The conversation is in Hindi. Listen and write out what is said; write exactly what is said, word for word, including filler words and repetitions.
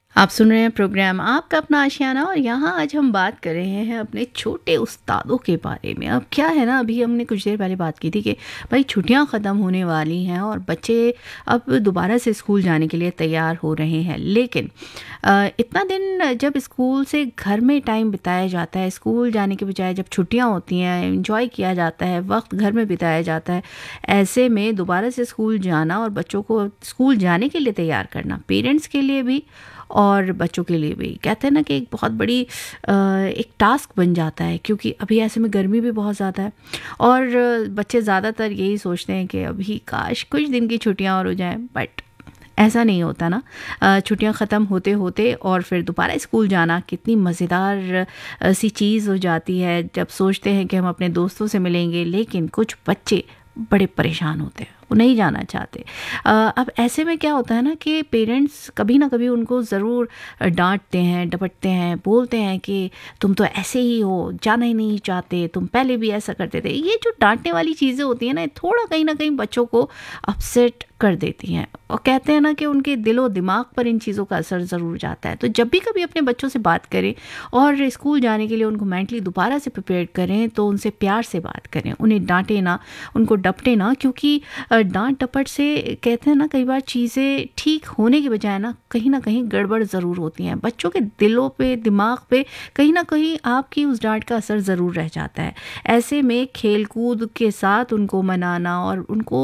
आप सुन रहे हैं प्रोग्राम आपका अपना आशियाना और यहाँ आज हम बात कर रहे हैं अपने छोटे उस्तादों के बारे में। अब क्या है ना, अभी हमने कुछ देर पहले बात की थी कि भाई छुट्टियाँ ख़त्म होने वाली हैं और बच्चे अब दोबारा से स्कूल जाने के लिए तैयार हो रहे हैं। लेकिन अ, इतना दिन जब स्कूल से घर में टाइम बिताया जाता है, स्कूल जाने के बजाय जब छुट्टियाँ होती हैं एंजॉय किया जाता है, वक्त घर में बिताया जाता है, ऐसे में दोबारा से स्कूल जाना और बच्चों को स्कूल जाने के लिए तैयार करना पेरेंट्स के लिए भी और बच्चों के लिए भी कहते हैं ना कि एक बहुत बड़ी अ, एक टास्क बन जाता है, क्योंकि अभी ऐसे में गर्मी भी बहुत ज़्यादा है और बच्चे ज़्यादातर यही सोचते हैं कि अभी काश कुछ दिन की छुट्टियां और हो जाएं, बट ऐसा नहीं होता ना। अ, छुट्टियां ख़त्म होते होते और फिर दोबारा स्कूल जाना कितनी मज़ेदार अ, सी चीज़ हो जाती है जब सोचते हैं कि हम अपने दोस्तों से मिलेंगे। लेकिन कुछ बच्चे बड़े परेशान होते हैं, वो नहीं जाना चाहते। अ, अब ऐसे में क्या होता है ना कि पेरेंट्स कभी ना कभी उनको ज़रूर डांटते हैं, डपटते हैं, बोलते हैं कि तुम तो ऐसे ही हो, जाना ही नहीं चाहते, तुम पहले भी ऐसा करते थे। ये जो डांटने वाली चीज़ें होती हैं ना, थोड़ा कहीं ना कहीं बच्चों को अपसेट कर देती हैं और कहते हैं ना कि उनके दिलो दिमाग पर इन चीज़ों का असर ज़रूर जाता है। तो जब भी कभी अपने बच्चों से बात करें और स्कूल जाने के लिए उनको मेंटली दोबारा से प्रिपेयर करें, तो उनसे प्यार से बात करें, उन्हें डांटें ना, उनको डपटे ना, क्योंकि अ, डांट डपट से कहते हैं ना कई बार चीज़ें ठीक होने के बजाय ना कहीं ना कहीं गड़बड़ ज़रूर होती हैं। बच्चों के दिलों पे, दिमाग पे कहीं ना कहीं आपकी उस डांट का असर ज़रूर रह जाता है। ऐसे में खेल कूद के साथ उनको मनाना और उनको